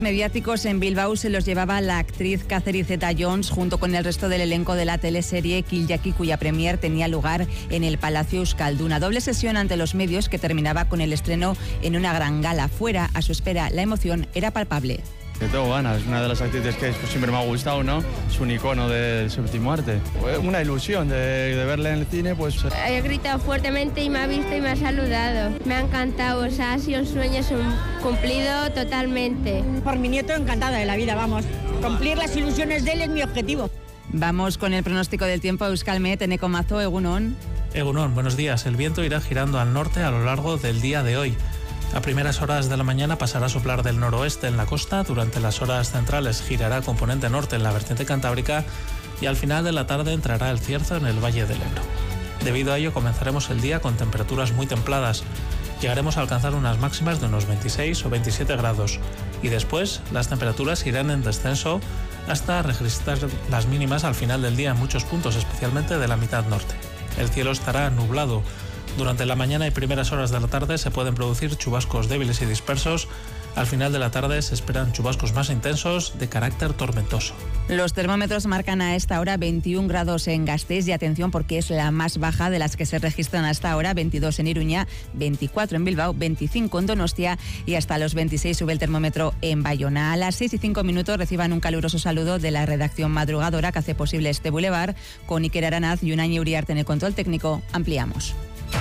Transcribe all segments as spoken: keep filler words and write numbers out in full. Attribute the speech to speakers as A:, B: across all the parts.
A: Mediáticos en Bilbao se los llevaba la actriz Catherine Zeta-Jones junto con el resto del elenco de la teleserie Kill Jackie, cuya premier tenía lugar en el Palacio Euskalduna. Doble sesión ante los medios que terminaba con el estreno en una gran gala. Fuera, a su espera, la emoción era palpable.
B: Yo tengo ganas, es una de las actrices que pues, siempre me ha gustado, ¿no? Es un icono del séptimo arte. Una ilusión de, de verla en el cine, pues...
C: He gritado fuertemente y me ha visto y me ha saludado. Me ha encantado, o sea, ha sido un sueño es un cumplido totalmente.
D: Por mi nieto encantada de la vida, vamos. Cumplir las ilusiones de él es mi objetivo.
A: Vamos con el pronóstico del tiempo. Euskalmet, Eneko Mazo, Egunon.
E: Egunon, buenos días. El viento irá girando al norte a lo largo del día de hoy. A primeras horas de la mañana pasará a soplar del noroeste en la costa, durante las horas centrales girará componente norte en la vertiente cantábrica y al final de la tarde entrará el cierzo en el Valle del Ebro. Debido a ello comenzaremos el día con temperaturas muy templadas. Llegaremos a alcanzar unas máximas de unos veintiséis o veintisiete grados y después las temperaturas irán en descenso hasta registrar las mínimas al final del día en muchos puntos, especialmente de la mitad norte. El cielo estará nublado. Durante la mañana y primeras horas de la tarde se pueden producir chubascos débiles y dispersos. Al final de la tarde se esperan chubascos más intensos de carácter tormentoso.
A: Los termómetros marcan a esta hora veintiún grados en Gasteiz y atención porque es la más baja de las que se registran hasta ahora, veintidós en Iruña, veinticuatro en Bilbao, veinticinco en Donostia y hasta los veintiséis sube el termómetro en Bayona. A las seis y cinco minutos reciban un caluroso saludo de la redacción madrugadora que hace posible este bulevar con Iker Aranaz y Unai Uriarte en el control técnico. Ampliamos.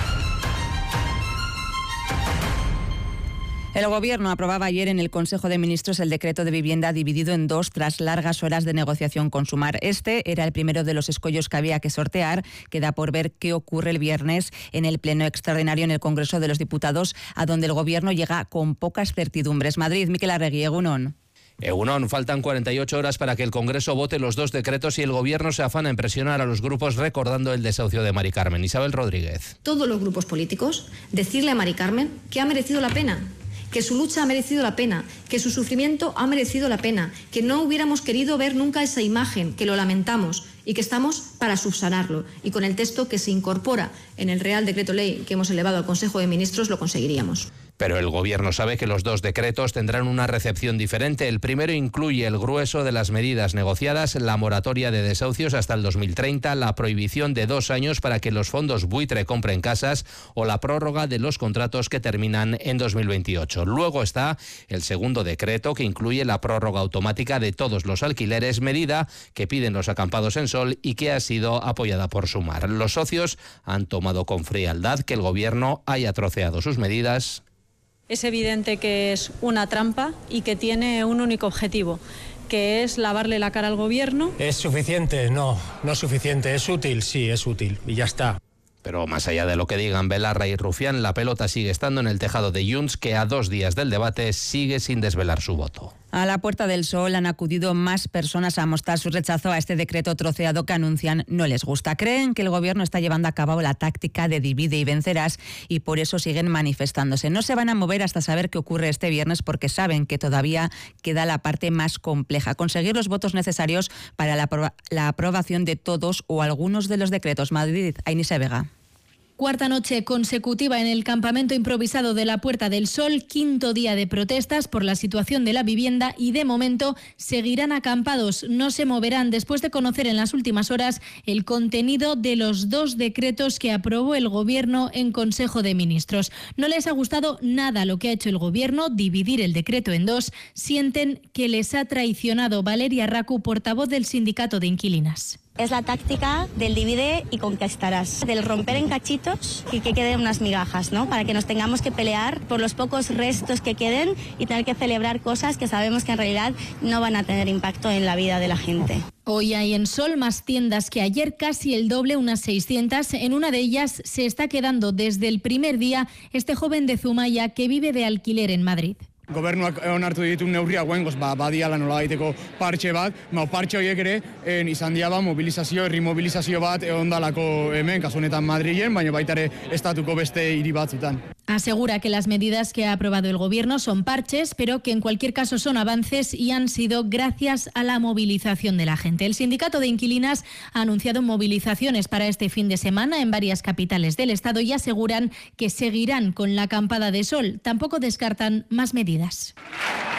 A: El Gobierno aprobaba ayer en el Consejo de Ministros el decreto de vivienda dividido en dos tras largas horas de negociación con Sumar. Este era el primero de los escollos que había que sortear. Queda por ver qué ocurre el viernes en el pleno extraordinario en el Congreso de los Diputados, a donde el Gobierno llega con pocas certidumbres. Madrid, Mikel Arregui, Egunon.
F: Egunon, faltan cuarenta y ocho horas para que el Congreso vote los dos decretos y el Gobierno se afana en presionar a los grupos recordando el desahucio de Mari Carmen. Isabel Rodríguez.
G: Todos los grupos políticos decirle a Mari Carmen que ha merecido la pena, que su lucha ha merecido la pena, que su sufrimiento ha merecido la pena, que no hubiéramos querido ver nunca esa imagen, que lo lamentamos y que estamos para subsanarlo. Y con el texto que se incorpora en el Real Decreto Ley que hemos elevado al Consejo de Ministros lo conseguiríamos.
F: Pero el Gobierno sabe que los dos decretos tendrán una recepción diferente. El primero incluye el grueso de las medidas negociadas, la moratoria de desahucios hasta el dos mil treinta, la prohibición de dos años para que los fondos buitre compren casas o la prórroga de los contratos que terminan en dos mil veintiocho. Luego está el segundo decreto que incluye la prórroga automática de todos los alquileres, medida que piden los acampados en Sol y que ha sido apoyada por Sumar. Los socios han tomado con frialdad que el Gobierno haya troceado sus medidas.
H: Es evidente que es una trampa y que tiene un único objetivo, que es lavarle la cara al Gobierno.
I: ¿Es suficiente? No, no es suficiente. ¿Es útil? Sí, es útil. Y ya está.
F: Pero más allá de lo que digan Belarra y Rufián, la pelota sigue estando en el tejado de Junts, que a dos días del debate sigue sin desvelar su voto.
A: A la Puerta del Sol han acudido más personas a mostrar su rechazo a este decreto troceado que anuncian no les gusta. Creen que el Gobierno está llevando a cabo la táctica de divide y vencerás y por eso siguen manifestándose. No se van a mover hasta saber qué ocurre este viernes porque saben que todavía queda la parte más compleja, conseguir los votos necesarios para la, apro- la aprobación de todos o algunos de los decretos. Madrid, Ainisa Vega.
J: Cuarta noche consecutiva en el campamento improvisado de la Puerta del Sol, quinto día de protestas por la situación de la vivienda y de momento seguirán acampados, no se moverán después de conocer en las últimas horas el contenido de los dos decretos que aprobó el Gobierno en Consejo de Ministros. No les ha gustado nada lo que ha hecho el Gobierno, dividir el decreto en dos, sienten que les ha traicionado. Valeria Racu, portavoz del Sindicato de Inquilinas.
K: Es la táctica del divide y conquistarás, del romper en cachitos y que queden unas migajas, ¿no? Para que nos tengamos que pelear por los pocos restos que queden y tener que celebrar cosas que sabemos que en realidad no van a tener impacto en la vida de la gente.
J: Hoy hay en Sol más tiendas que ayer, casi el doble, unas seiscientas. En una de ellas se está quedando desde el primer día este joven de Zumaya que vive de alquiler en Madrid.
B: Gobernuak onartu ditu neurriak guengoz, ba, badiala nola daiteko partxe bat, ma partxe horiek ere en, izan dia ba, mobilizazio, herri mobilizazio bat ondalako hemen, kasu honetan Madrilen, baina baita ere estatuko beste hiri batzutan.
J: Asegura que las medidas que ha aprobado el Gobierno son parches, pero que en cualquier caso son avances y han sido gracias a la movilización de la gente. El Sindicato de Inquilinas ha anunciado movilizaciones para este fin de semana en varias capitales del Estado y aseguran que seguirán con la acampada de Sol. Tampoco descartan más medidas.